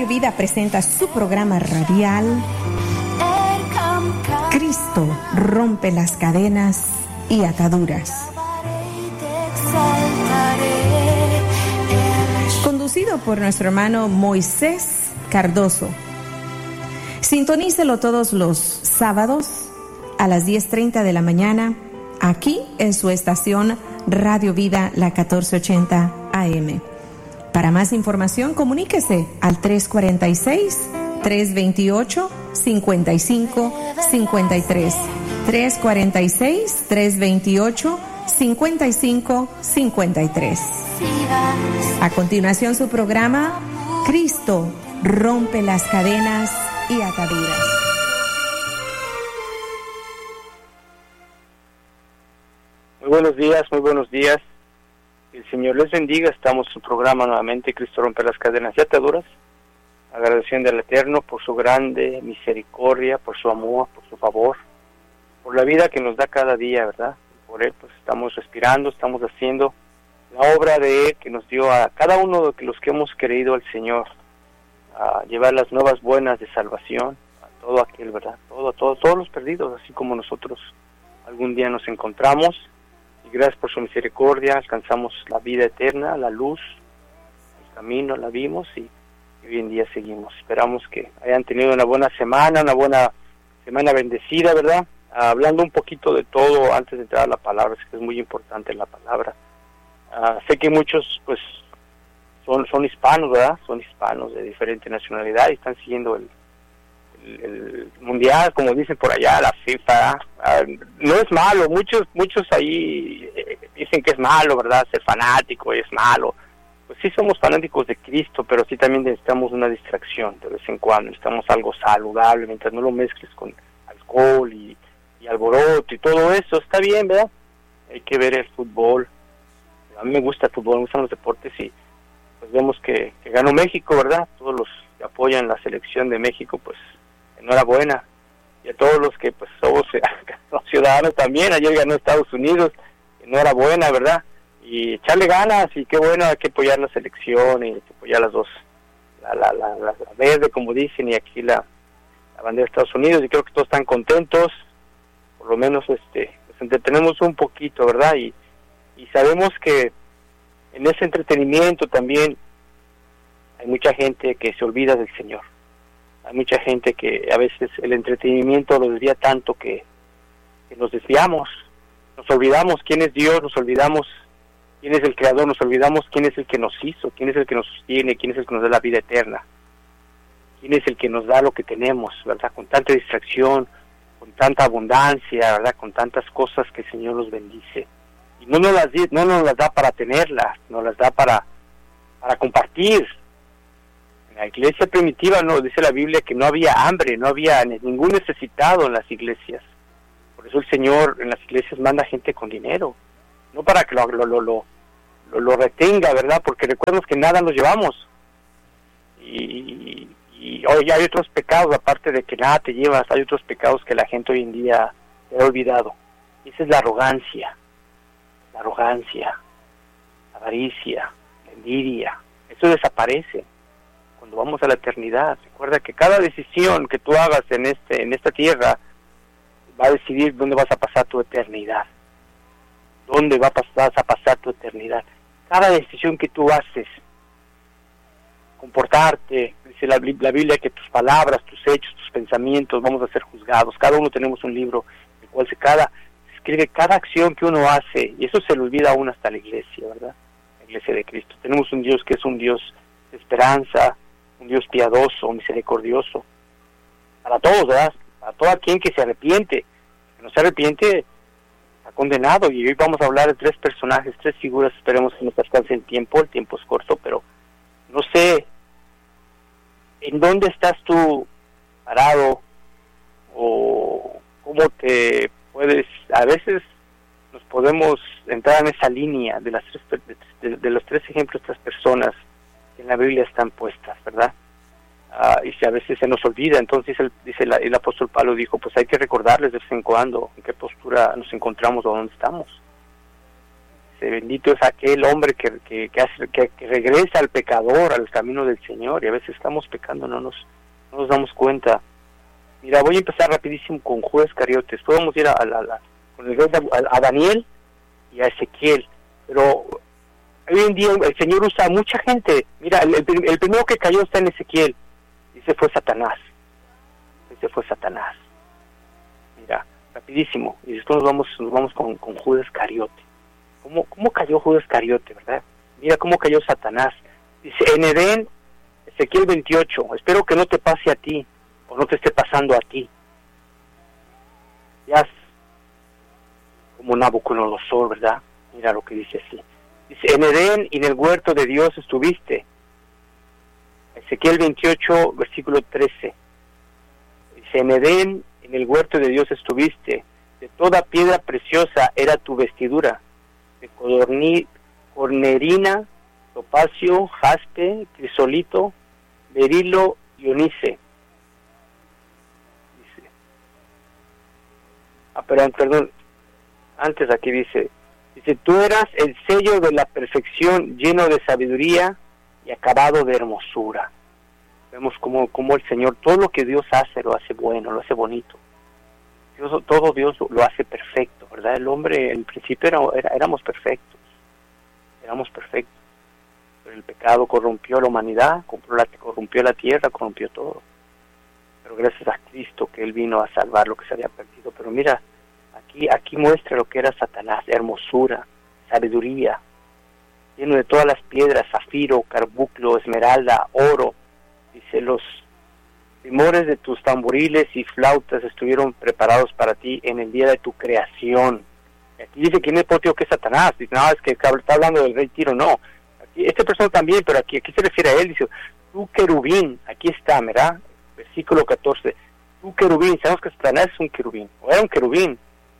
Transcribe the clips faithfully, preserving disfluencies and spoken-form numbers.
Radio Vida presenta su programa radial Cristo rompe las cadenas y ataduras. Conducido por nuestro hermano Moisés Cardoso. Sintonícelo todos los sábados a las diez treinta de la mañana, aquí en su estación Radio Vida, la catorce ochenta A M. Para más información, comuníquese al tres cuatro seis, tres dos ocho, cinco cinco cinco tres. tres cuatro seis, tres dos ocho, cinco cinco cinco tres. A continuación, su programa Cristo rompe las cadenas y ataduras. Muy buenos días, muy buenos días. Que el Señor les bendiga. Estamos en su programa nuevamente, Cristo rompe las cadenas y ataduras. Agradeciendo al Eterno por su grande misericordia, por su amor, por su favor, por la vida que nos da cada día, ¿verdad? Por Él pues estamos respirando, estamos haciendo la obra de Él que nos dio a cada uno de los que hemos creído al Señor, a llevar las nuevas buenas de salvación a todo aquel, ¿verdad? Todo, todo, todos los perdidos, así como nosotros algún día nos encontramos, y gracias por su misericordia alcanzamos la vida eterna, la luz, el camino, la vimos y hoy en día seguimos. Esperamos que hayan tenido una buena semana, una buena semana bendecida, ¿verdad? Uh, hablando un poquito de todo antes de entrar a la palabra, es que es muy importante la palabra. Uh, sé que muchos, pues, son son hispanos, ¿verdad? Son hispanos de diferente nacionalidad y están siguiendo el, el, el mundial, como dicen por allá, la FIFA. Uh, no es malo, muchos muchos ahí eh, dicen que es malo, ¿verdad? Ser fanático es malo. Pues sí somos fanáticos de Cristo, pero sí también necesitamos una distracción de vez en cuando, necesitamos algo saludable, mientras no lo mezcles con alcohol y, y alboroto y todo eso, está bien, ¿verdad? Hay que ver el fútbol, a mí me gusta el fútbol, me gustan los deportes y pues vemos que, que ganó México, ¿verdad? Todos los que apoyan la selección de México, pues enhorabuena, y a todos los que pues somos los ciudadanos también, ayer ganó Estados Unidos, enhorabuena, ¿verdad? Y echarle ganas, y qué bueno, hay que apoyar la selección, y hay que apoyar las dos, la, la, la, la, la verde, como dicen, y aquí la, la bandera de Estados Unidos, y creo que todos están contentos, por lo menos este nos entretenemos un poquito, ¿verdad? Y, y sabemos que en ese entretenimiento también hay mucha gente que se olvida del Señor, hay mucha gente que a veces el entretenimiento lo desvía tanto que, que nos desviamos, nos olvidamos quién es Dios, nos olvidamos quién es el Creador, nos olvidamos quién es el que nos hizo, quién es el que nos sostiene, quién es el que nos da la vida eterna, quién es el que nos da lo que tenemos, ¿verdad? Con tanta distracción, con tanta abundancia, ¿verdad? Con tantas cosas que el Señor nos bendice. Y no nos las, no nos las da para tenerlas, nos las da para, para compartir. En la iglesia primitiva, no, dice la Biblia que no había hambre, no había ningún necesitado en las iglesias. Por eso el Señor en las iglesias manda gente con dinero, no para que lo, lo, lo, lo Lo, lo retenga, ¿verdad? Porque recuerden que nada nos llevamos y, y hoy hay otros pecados, aparte de que nada te llevas, hay otros pecados que la gente hoy en día se ha olvidado, y esa es la arrogancia, la arrogancia, la avaricia, la envidia. Eso desaparece cuando vamos a la eternidad. Recuerda que cada decisión que tú hagas en este en esta tierra va a decidir dónde vas a pasar tu eternidad, dónde vas a pasar tu eternidad. Cada decisión que tú haces, comportarte, dice la, la Biblia que tus palabras, tus hechos, tus pensamientos vamos a ser juzgados. Cada uno tenemos un libro en el cual se, cada, se escribe cada acción que uno hace, y eso se le olvida aún hasta la iglesia, ¿verdad? La iglesia de Cristo. Tenemos un Dios que es un Dios de esperanza, un Dios piadoso, misericordioso, para todos, ¿verdad? Para todo aquel que se arrepiente. Que no se arrepiente condenado. Y hoy vamos a hablar de tres personajes, tres figuras. Esperemos que nos alcance el tiempo, el tiempo es corto, pero no sé en dónde estás tú parado o cómo te puedes, a veces nos podemos entrar en esa línea de las tres, de, de los tres ejemplos, tres personas que en la Biblia están puestas, ¿verdad? Uh, y si a veces se nos olvida, entonces el, dice la, el apóstol Pablo dijo, pues hay que recordarles de vez en cuando en qué postura nos encontramos o dónde estamos. Dice, bendito es aquel hombre que, que, que, hace, que, que regresa al pecador, al camino del Señor, y a veces estamos pecando, no nos, no nos damos cuenta. Mira, voy a empezar rapidísimo con Judas Iscariotes. Podemos ir a, a, a, con el, a, a Daniel y a Ezequiel, pero hoy en día el Señor usa a mucha gente. Mira, el, el, el primero que cayó está en Ezequiel, y ese fue Satanás, ese fue Satanás. Mira, rapidísimo, y después nos vamos, nos vamos con, con Judas Iscariote. ¿Cómo, ¿Cómo cayó Judas Iscariote, verdad? Mira cómo cayó Satanás. Dice, en Edén, Ezequiel veintiocho, espero que no te pase a ti, o no te esté pasando a ti. Ya como Nabucodonosor, ¿verdad? Mira lo que dice así. Dice, en Edén y en el huerto de Dios estuviste. Ezequiel veintiocho, versículo trece. Dice, en Edén, en el huerto de Dios estuviste. De toda piedra preciosa era tu vestidura. De codorni, cornerina, topacio, jaspe, crisolito, berilo y onice. Dice, ah, perdón, perdón, antes aquí dice, dice, tú eras el sello de la perfección, lleno de sabiduría y acabado de hermosura. Vemos como, como el Señor, todo lo que Dios hace, lo hace bueno, lo hace bonito. Dios, todo Dios lo hace perfecto, ¿verdad? El hombre, en principio, era, era, éramos perfectos, éramos perfectos. Pero el pecado corrompió la humanidad, corrompió la tierra, corrompió todo. Pero gracias a Cristo que Él vino a salvar lo que se había perdido. Pero mira, aquí, aquí muestra lo que era Satanás, hermosura, sabiduría, lleno de todas las piedras, zafiro, carbunclo, esmeralda, oro. Dice, los timores de tus tamboriles y flautas estuvieron preparados para ti en el día de tu creación. Aquí dice que no es propio que es Satanás. Dice, no, es que está hablando del rey Tiro, no. Aquí, esta persona también, pero aquí, aquí se refiere a él. Dice, tú querubín, aquí está, ¿verdad? Versículo catorce. Tú querubín, sabemos que Satanás es un querubín, o era un querubín,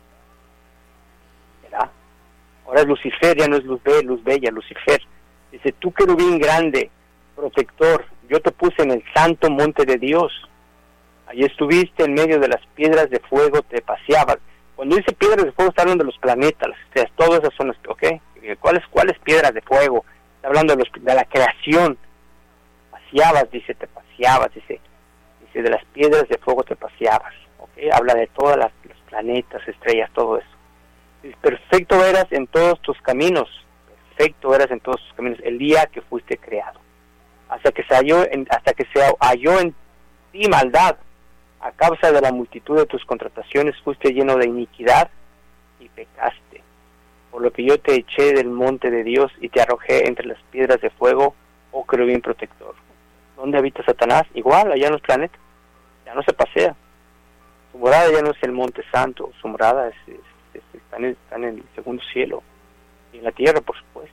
¿verdad? Ahora es Lucifer, ya no es luz, be, luz bella, Lucifer. Dice, tú querubín grande, protector, yo te puse en el santo monte de Dios. Allí estuviste en medio de las piedras de fuego, te paseabas. Cuando dice piedras de fuego, está hablando de los planetas, las estrellas, todas esas son las, ¿ok? ¿Cuáles, cuáles piedras de fuego? Está hablando de, los, de la creación. Paseabas, dice, te paseabas, dice, dice, de las piedras de fuego te paseabas, ¿ok? Habla de todas las, los planetas, estrellas, todo eso. Dice, perfecto eras en todos tus caminos, perfecto eras en todos tus caminos, el día que fuiste creado. Hasta que se halló en, hasta que se halló en ti maldad, a causa de la multitud de tus contrataciones fuiste lleno de iniquidad y pecaste, por lo que yo te eché del monte de Dios y te arrojé entre las piedras de fuego, oh querubín protector. ¿Dónde habita Satanás? Igual, allá en los planetas, ya no se pasea. Su morada ya no es el monte santo, su morada es, es, es, está, en el, está en el segundo cielo, y en la tierra, por supuesto.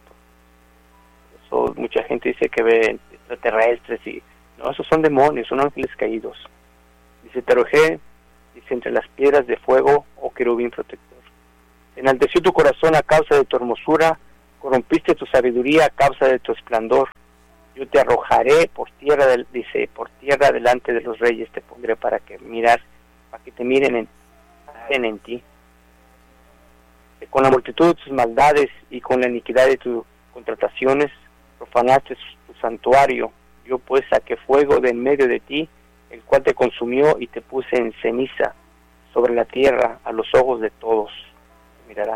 Por eso mucha gente dice que ve extraterrestres, y no, esos son demonios, son ángeles caídos. Dice, te arrojé, dice, entre las piedras de fuego, oh querubín protector. Enalteció tu corazón a causa de tu hermosura, corrompiste tu sabiduría a causa de tu esplendor. Yo te arrojaré por tierra, del, dice, por tierra delante de los reyes te pondré para que mirar, para que te miren en, en, en ti. Con la multitud de tus maldades y con la iniquidad de tus contrataciones, profanaste tu santuario. Yo pues saqué fuego de en medio de ti, el cual te consumió y te puse en ceniza sobre la tierra a los ojos de todos. Mirarán.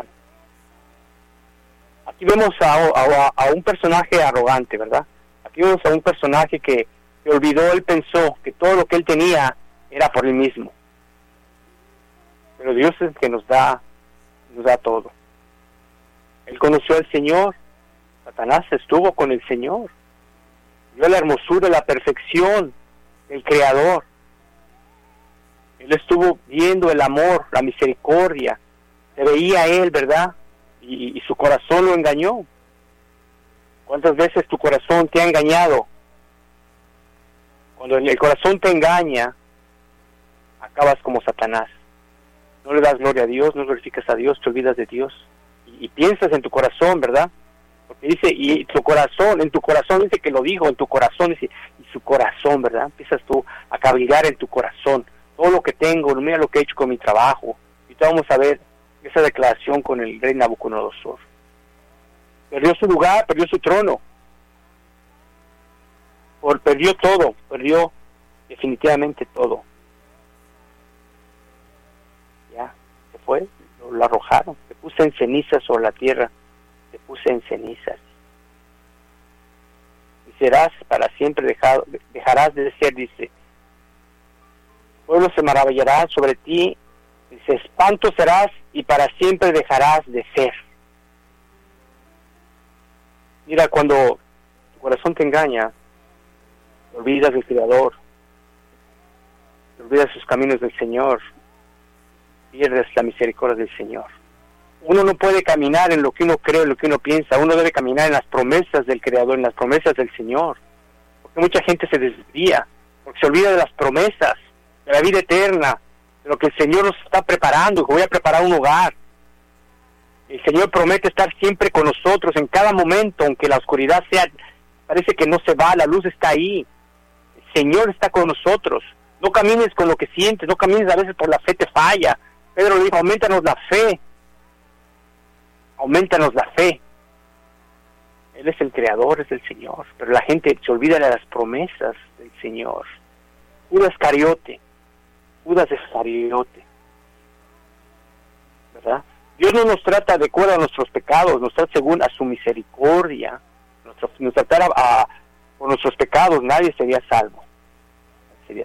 Aquí vemos a, a, a un personaje arrogante, ¿verdad? Aquí vemos a un personaje que, que olvidó, él pensó que todo lo que él tenía era por él mismo. Pero Dios es el que nos da, nos da todo. Él conoció al Señor, Satanás estuvo con el Señor, vio la hermosura, la perfección del Creador. Él estuvo viendo el amor, la misericordia, se veía a él, ¿verdad? Y, y su corazón lo engañó. ¿Cuántas veces tu corazón te ha engañado? Cuando el corazón te engaña, acabas como Satanás. No le das gloria a Dios, no glorificas a Dios, te olvidas de Dios. Y, y piensas en tu corazón, ¿verdad? Porque dice, y tu corazón, en tu corazón, dice que lo dijo, en tu corazón, dice, y su corazón, ¿verdad? Empiezas tú a cavilgar en tu corazón. Todo lo que tengo, mira lo que he hecho con mi trabajo. Y vamos a ver esa declaración con el rey Nabucodonosor. perdió su lugar, perdió su trono, por, perdió todo, perdió definitivamente todo. Ya, se fue, lo, lo arrojaron, se puso en cenizas sobre la tierra, se puso en cenizas. Y serás para siempre dejado, dejarás de ser, dice. El pueblo se maravillará sobre ti, dice, espanto serás y para siempre dejarás de ser. Mira, cuando tu corazón te engaña, te olvidas del Creador, te olvidas sus caminos del Señor, pierdes la misericordia del Señor. Uno no puede caminar en lo que uno cree, en lo que uno piensa, uno debe caminar en las promesas del Creador, en las promesas del Señor. Porque mucha gente se desvía, porque se olvida de las promesas, de la vida eterna, de lo que el Señor nos está preparando, que voy a preparar un hogar. El Señor promete estar siempre con nosotros en cada momento, aunque la oscuridad sea, parece que no se va, la luz está ahí. El Señor está con nosotros. No camines con lo que sientes, no camines a veces por la fe te falla. Pedro le dijo, aumentanos la fe. Aumentanos la fe. Él es el Creador, es el Señor. Pero la gente se olvida de las promesas del Señor. Judas Iscariote. Judas Iscariote. ¿Verdad? Dios no nos trata de acuerdo a nuestros pecados, nos trata según a su misericordia. Nos, nos tratara a, por nuestros pecados, nadie sería salvo. Sería.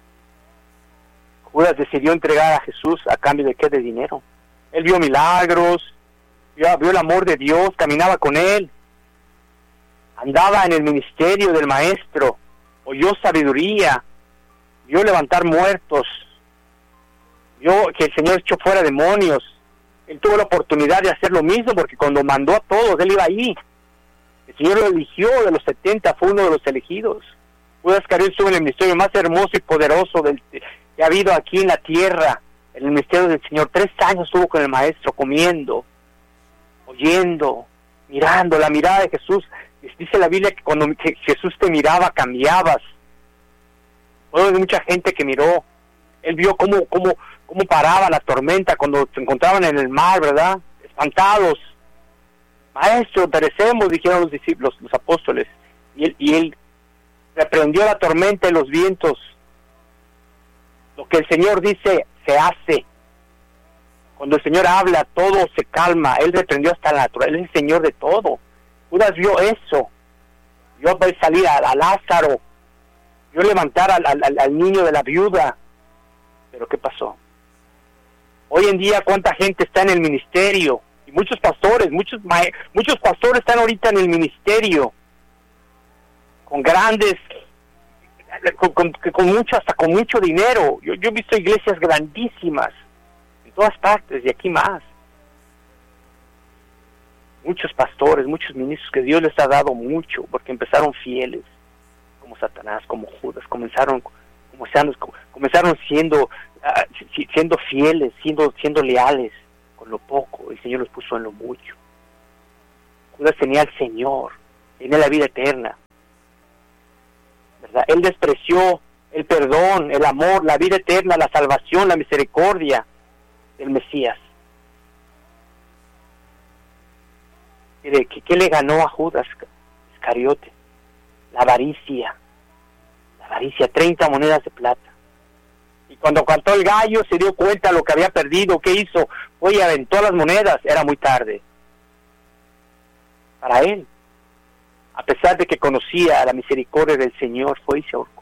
Judas decidió entregar a Jesús a cambio de qué, de dinero. Él vio milagros, vio, vio el amor de Dios, caminaba con Él, andaba en el ministerio del Maestro, oyó sabiduría, vio levantar muertos, vio que el Señor echó fuera demonios. Él tuvo la oportunidad de hacer lo mismo porque cuando mandó a todos, Él iba ahí. El Señor lo eligió, de los setenta fue uno de los elegidos. Judas Iscariote estuvo en el ministerio más hermoso y poderoso del, que ha habido aquí en la tierra, en el ministerio del Señor. Tres años estuvo con el Maestro, comiendo, oyendo, mirando, la mirada de Jesús. Dice la Biblia que cuando que Jesús te miraba, cambiabas. Bueno, hay mucha gente que miró. Él vio cómo, cómo, cómo paraba la tormenta cuando se encontraban en el mar, ¿verdad? Espantados. Maestro, perecemos, dijeron los discípulos, los apóstoles. Y él, y él reprendió la tormenta y los vientos. Lo que el Señor dice, se hace. Cuando el Señor habla, todo se calma. Él reprendió hasta la naturaleza. Él es el Señor de todo. Judas vio eso. Vio salir a, a Lázaro. Vio levantar al, al, al niño de la viuda. Pero ¿qué pasó? Hoy en día, ¿cuánta gente está en el ministerio? Y muchos pastores, muchos muchos pastores están ahorita en el ministerio. Con grandes, con, con, con mucho, hasta con mucho dinero. Yo, yo he visto iglesias grandísimas, en todas partes, y aquí más. Muchos pastores, muchos ministros que Dios les ha dado mucho, porque empezaron fieles, como Satanás, como Judas, comenzaron, comenzaron, comenzaron siendo, uh, siendo fieles, siendo, siendo leales, con lo poco, el Señor los puso en lo mucho. Judas tenía al Señor, tenía la vida eterna, ¿verdad? Él despreció el perdón, el amor, la vida eterna, la salvación, la misericordia del Mesías. ¿Qué, qué le ganó a Judas Iscariote? La avaricia, la avaricia, treinta monedas de plata. Y cuando cantó el gallo se dio cuenta de lo que había perdido. ¿Qué hizo? Fue y aventó las monedas. Era muy tarde para él. A pesar de que conocía la misericordia del Señor, fue y se ahorcó.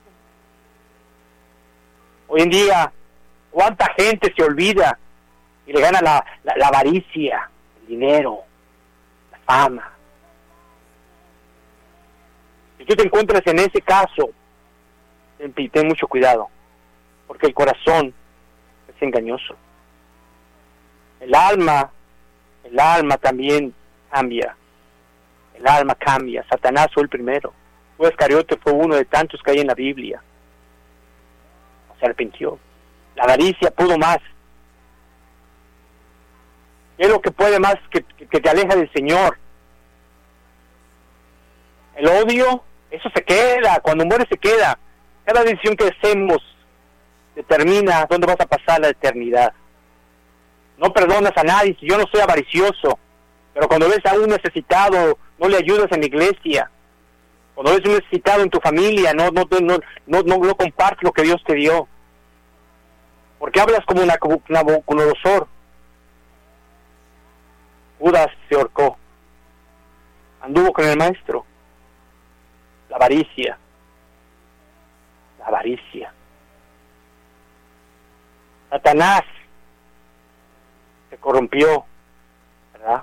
Hoy en día, ¿cuánta gente se olvida y le gana la, la, la avaricia, el dinero, la fama? Si tú te encuentras en ese caso, ten, ten mucho cuidado, porque el corazón es engañoso. El alma, el alma también cambia. El alma cambia. Satanás fue el primero. Judas Iscariote fue uno de tantos que hay en la Biblia. Se arrepintió. La avaricia pudo más. ¿Qué es lo que puede más que, que, que te aleja del Señor? El odio, eso se queda. Cuando muere se queda. Cada decisión que hacemos determina dónde vas a pasar la eternidad. No perdonas a nadie. Si yo no soy avaricioso, Pero cuando ves a un necesitado, no le ayudas en la iglesia. Cuando ves a un necesitado en tu familia, no no no no no, no compartes lo que Dios te dio. Porque hablas como una Nabucodonosor. Judas se ahorcó. Anduvo con el maestro. La avaricia. La avaricia. Satanás se corrompió, ¿verdad?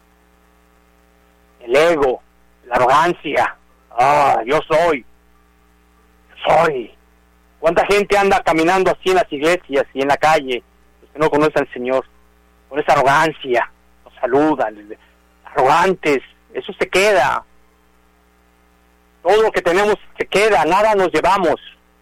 El ego, la arrogancia. Ah, yo soy. Soy. ¿Cuánta gente anda caminando así en las iglesias y en la calle? Los que no conocen al Señor. Con esa arrogancia. Nos saludan. Arrogantes. Eso se queda. Todo lo que tenemos se queda. Nada nos llevamos.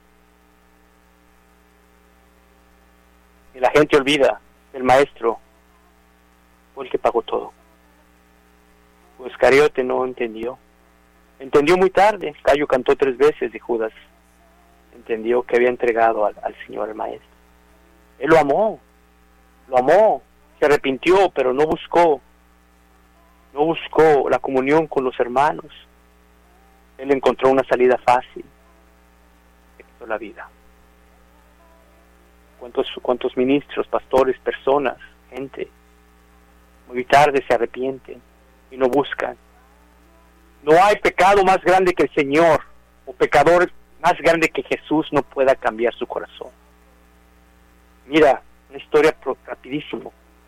Y la gente olvida. El maestro fue el que pagó todo. Pues Iscariote no entendió. Entendió muy tarde. Gallo cantó tres veces de Judas. Entendió que había entregado al, al Señor, al Maestro. Él lo amó. Lo amó. Se arrepintió, pero no buscó. No buscó la comunión con los hermanos. Él encontró una salida fácil. Se quitó la vida. ¿Cuántos, cuántos ministros, pastores, personas, gente, muy tarde se arrepienten y no buscan? No hay pecado más grande que el Señor, o pecador más grande que Jesús no pueda cambiar su corazón. Mira, una historia rapidísimo.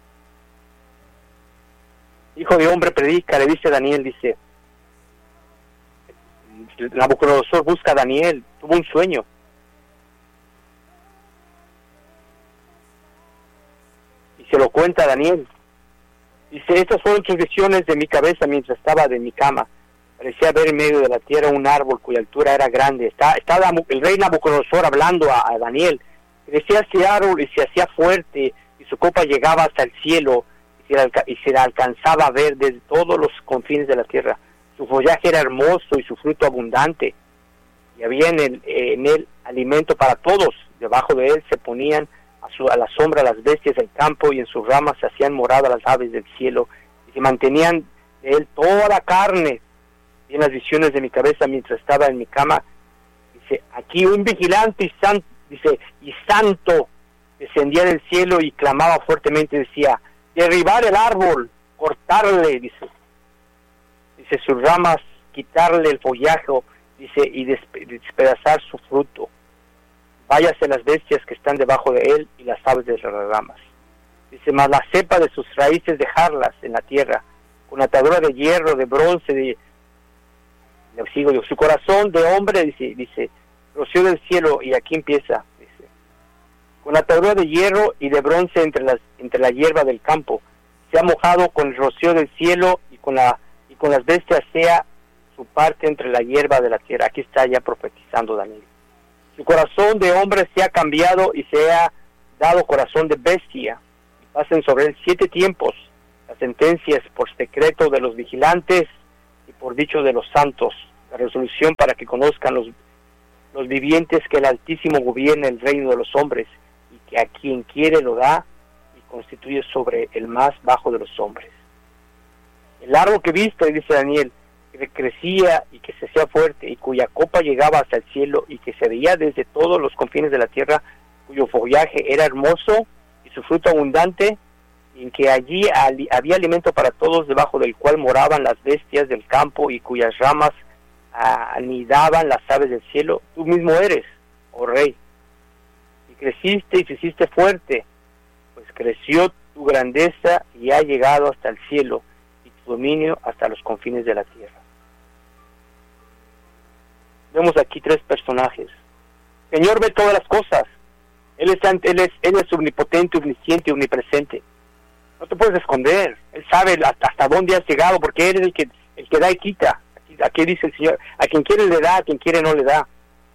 Hijo de hombre predica, le dice Daniel, dice, Nabucodonosor busca a Daniel, tuvo un sueño. Y se lo cuenta a Daniel. Dice, estas fueron tus visiones de mi cabeza mientras estaba de mi cama. Parecía ver en medio de la tierra un árbol cuya altura era grande. Está, estaba el rey Nabucodonosor hablando a, a Daniel. Decía ese árbol y se hacía fuerte y su copa llegaba hasta el cielo y se, alca- y se la alcanzaba a ver desde todos los confines de la tierra. Su follaje era hermoso y su fruto abundante. Y había en él, en él alimento para todos. Debajo de él se ponían a, su, a la sombra las bestias del campo y en sus ramas se hacían morada las aves del cielo. Y se mantenían de él toda la carne. Y en las visiones de mi cabeza mientras estaba en mi cama, dice, aquí un vigilante y santo, dice, y santo descendía del cielo y clamaba fuertemente, decía, derribar el árbol, cortarle, dice, dice, sus ramas, quitarle el follaje, dice, y despe- despedazar su fruto. Váyase las bestias que están debajo de él y las aves de las ramas. Dice, mas la cepa de sus raíces dejarlas en la tierra, con atadura de hierro, de bronce, de sigo yo, su corazón de hombre, dice, dice, roció del cielo, y aquí empieza, dice, con atadura de hierro y de bronce entre las entre la hierba del campo, se ha mojado con el rocío del cielo y con la y con las bestias sea su parte entre la hierba de la tierra. Aquí está ya profetizando Daniel. Su corazón de hombre se ha cambiado y se ha dado corazón de bestia. Y pasen sobre él siete tiempos, las sentencias por secreto de los vigilantes y por dicho de los santos, la resolución para que conozcan los, los vivientes que el Altísimo gobierna el reino de los hombres, y que a quien quiere lo da, y constituye sobre el más bajo de los hombres. El árbol que viste, dice Daniel, que crecía y que se hacía fuerte, y cuya copa llegaba hasta el cielo, y que se veía desde todos los confines de la tierra, cuyo follaje era hermoso, y su fruto abundante, y en que allí ali- había alimento para todos, debajo del cual moraban las bestias del campo, y cuyas ramas ah, anidaban las aves del cielo. Tú mismo eres, oh rey, y creciste y te hiciste fuerte, pues creció tu grandeza y ha llegado hasta el cielo, y tu dominio hasta los confines de la tierra. Vemos aquí tres personajes. El Señor ve todas las cosas. Él es, él es, él es omnipotente, omnisciente, omnipresente. No te puedes esconder. Él sabe hasta, hasta dónde has llegado, porque Él es el que, el que da y quita. Aquí, aquí dice el Señor, a quien quiere le da, a quien quiere no le da.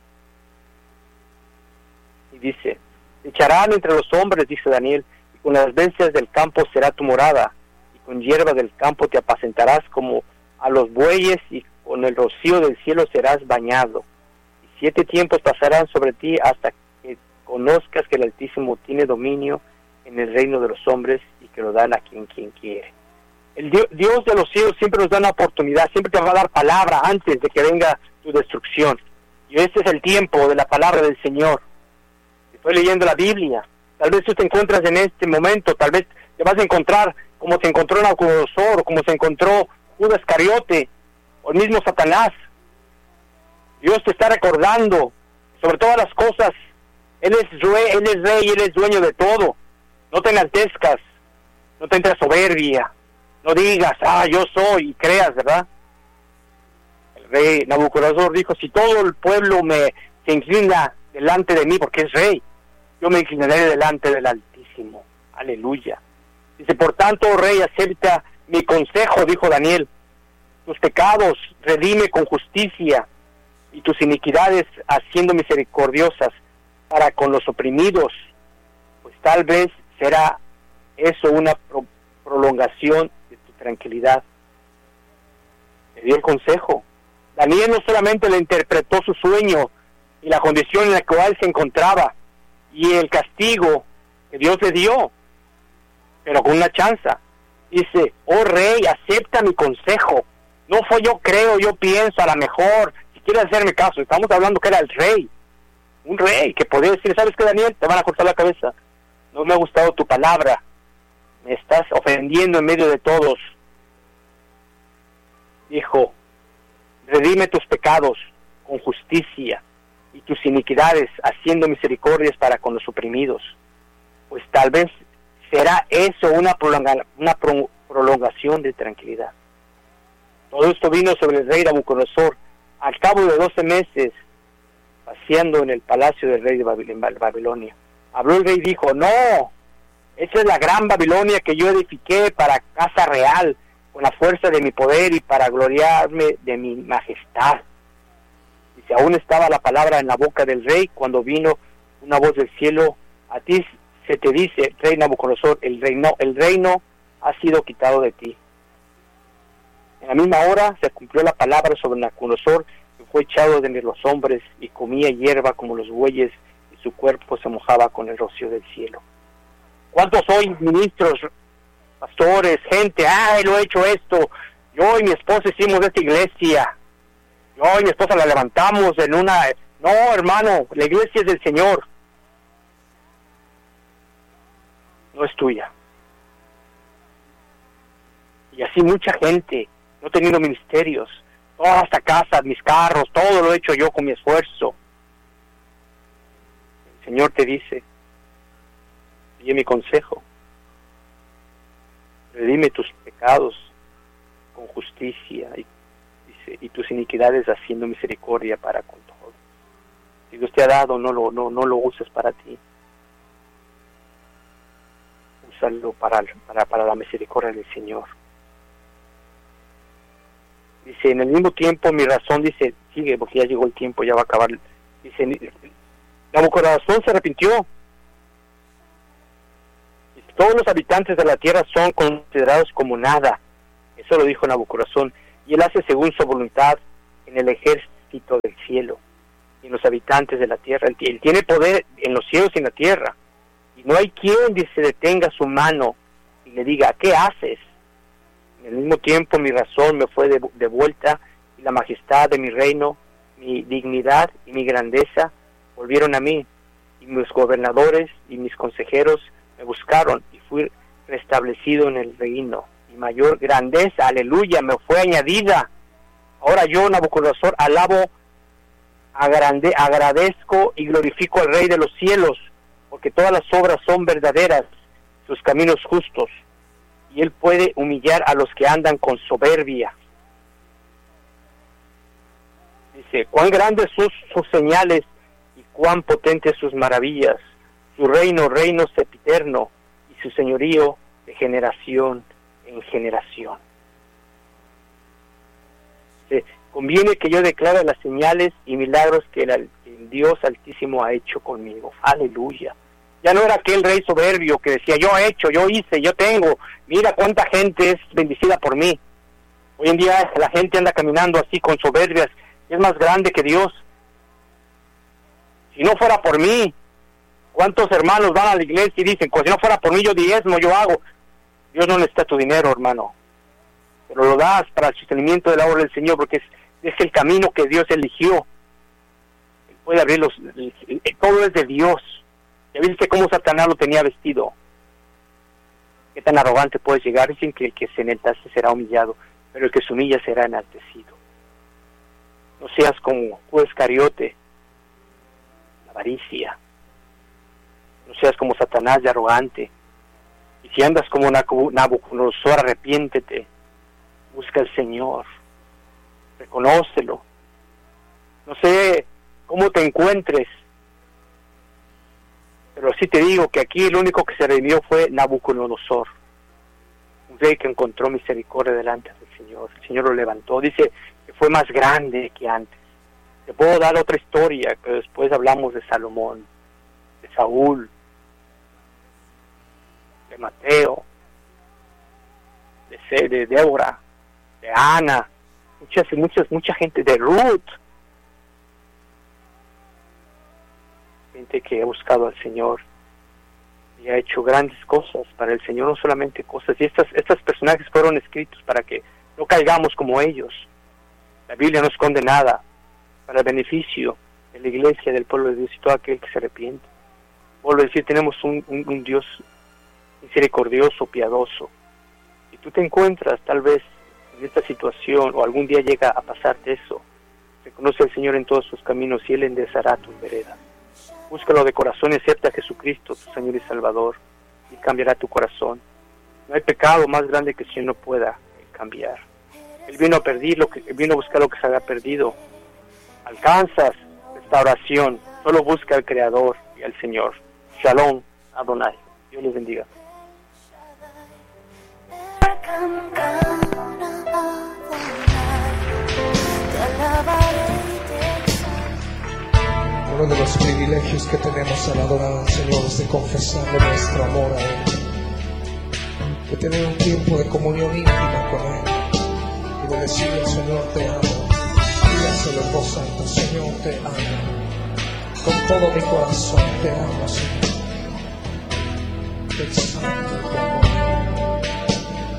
Y dice, echarán entre los hombres, dice Daniel, y con las bestias del campo será tu morada, y con hierba del campo te apacentarás como a los bueyes, y con el rocío del cielo serás bañado. Y siete tiempos pasarán sobre ti hasta que conozcas que el Altísimo tiene dominio en el reino de los hombres y que lo dan a quien quien quiere. El Dios, Dios de los cielos siempre nos da una oportunidad, siempre te va a dar palabra antes de que venga tu destrucción. Y este es el tiempo de la palabra del Señor. Estoy leyendo la Biblia. Tal vez tú te encuentras en este momento, tal vez te vas a encontrar como se encontró Nabucodonosor, o como se encontró Judas Iscariote, o el mismo Satanás. Dios te está recordando, sobre todas las cosas, Él es rey, Él es rey, Él es dueño de todo. No te enaltezcas, no te entres soberbia, no digas, ah, yo soy, y creas, ¿verdad? El rey Nabucodonosor dijo, si todo el pueblo me se inclina delante de mí, porque es rey, yo me inclinaré delante del Altísimo. Aleluya. Dice, por tanto, oh rey, acepta mi consejo, dijo Daniel. Tus pecados redime con justicia, y tus iniquidades haciendo misericordiosas para con los oprimidos. Pues tal vez será eso una pro- prolongación de tu tranquilidad. Le dio el consejo. Daniel no solamente le interpretó su sueño y la condición en la cual se encontraba, y el castigo que Dios le dio, pero con una chanza. Dice, oh rey, acepta mi consejo. No fue yo creo, yo pienso, a lo mejor, si quieres hacerme caso. Estamos hablando que era el rey. Un rey que podía decir, ¿sabes qué, Daniel? Te van a cortar la cabeza. No me ha gustado tu palabra. Me estás ofendiendo en medio de todos. Dijo, redime tus pecados con justicia y tus iniquidades, haciendo misericordias para con los oprimidos. Pues tal vez será eso una, prolonga, una pro, prolongación de tranquilidad. Todo esto vino sobre el rey Nabucodonosor al cabo de doce meses, paseando en el palacio del rey de Babilonia. Habló el rey y dijo, no, esa es la gran Babilonia que yo edifiqué para casa real, con la fuerza de mi poder y para gloriarme de mi majestad. Dice, aún estaba la palabra en la boca del rey cuando vino una voz del cielo, a ti se te dice, rey Nabucodonosor, el reino, el reino ha sido quitado de ti. En la misma hora se cumplió la palabra sobre Nabucodonosor, que fue echado de entre los hombres y comía hierba como los bueyes, y su cuerpo se mojaba con el rocío del cielo. ¿Cuántos hoy ministros, pastores, gente, ay, lo he hecho esto, yo y mi esposa hicimos esta iglesia, yo y mi esposa la levantamos en una... No, hermano, la iglesia es del Señor, no es tuya. Y así mucha gente, no he tenido ministerios, toda esta casa, mis carros, todo lo he hecho yo con mi esfuerzo. El Señor te dice, sigue mi consejo, redime tus pecados con justicia y, dice, y tus iniquidades haciendo misericordia para con todos. Si Dios te ha dado, no lo, no, no lo uses para ti. Úsalo para, para, para la misericordia del Señor. Dice, en el mismo tiempo mi razón, dice, sigue, porque ya llegó el tiempo, ya va a acabar. Dice, Nabucodonosor se arrepintió. Dice, todos los habitantes de la tierra son considerados como nada. Eso lo dijo Nabucodonosor. Y él hace según su voluntad en el ejército del cielo y en los habitantes de la tierra. Él, él tiene poder en los cielos y en la tierra. Y no hay quien, dice, detenga su mano y le diga, ¿qué haces? En el mismo tiempo mi razón me fue devuelta y la majestad de mi reino, mi dignidad y mi grandeza volvieron a mí, y mis gobernadores y mis consejeros me buscaron y fui restablecido en el reino. Mi mayor grandeza, aleluya, me fue añadida. Ahora yo, Nabucodonosor, alabo, agrande, agradezco y glorifico al Rey de los cielos, porque todas las obras son verdaderas, sus caminos justos, y él puede humillar a los que andan con soberbia. Dice, cuán grandes sus, sus señales y cuán potentes sus maravillas. Su reino, reino sempiterno, y su señorío de generación en generación. Dice, conviene que yo declare las señales y milagros que el, el Dios Altísimo ha hecho conmigo. Aleluya. Ya no era aquel rey soberbio que decía, yo he hecho, yo hice, yo tengo, mira cuánta gente es bendecida por mí. Hoy en día la gente anda caminando así con soberbias, es más grande que Dios. Si no fuera por mí, ¿cuántos hermanos van a la iglesia y dicen, pues si no fuera por mí yo diezmo, yo hago? Dios no necesita tu dinero, hermano. pero lo das para el sostenimiento de la obra del Señor, porque es, es el camino que Dios eligió. Él puede abrir los... El, el, el, todo es de Dios. ¿Ya viste cómo Satanás lo tenía vestido? ¿Qué tan arrogante puedes llegar? Dicen que el que se enaltece será humillado, pero el que se humilla será enaltecido. No seas como Judas Iscariote, la avaricia. No seas como Satanás de arrogante. Y si andas como Nabucodonosor, arrepiéntete. Busca al Señor. Reconócelo. No sé cómo te encuentres, pero sí te digo que aquí el único que se redimió fue Nabucodonosor, un rey que encontró misericordia delante del Señor. El Señor lo levantó. Dice que fue más grande que antes. Te puedo dar otra historia, pero después hablamos de Salomón, de Saúl, de Mateo, de, de Débora, de Ana, muchas, muchas, mucha gente, de Ruth, gente que ha buscado al Señor y ha hecho grandes cosas para el Señor, no solamente cosas, y estas, estos personajes fueron escritos para que no caigamos como ellos. La Biblia no esconde nada, para el beneficio de la iglesia, del pueblo de Dios y todo aquel que se arrepiente. Vuelvo a decir, tenemos un, un, un Dios misericordioso, piadoso. Si tú te encuentras tal vez en esta situación o algún día llega a pasarte eso, reconoce al Señor en todos sus caminos y Él enderezará tus veredas. Búscalo de corazón y acepta a Jesucristo, tu Señor y Salvador, y cambiará tu corazón. No hay pecado más grande que el Señor no pueda cambiar. Él vino a perder lo que, Él vino a buscar lo que se había perdido. Alcanzas restauración, solo busca al Creador y al Señor. Shalom, Adonai. Dios les bendiga. Uno de los privilegios que tenemos al adorar al Señor es de confesarle nuestro amor a Él, de tener un tiempo de comunión íntima con Él y de decirle: Señor, te amo. Dígaselo en voz alta: Señor, te amo. Con todo mi corazón te amo, Señor. Te exalto, te amo.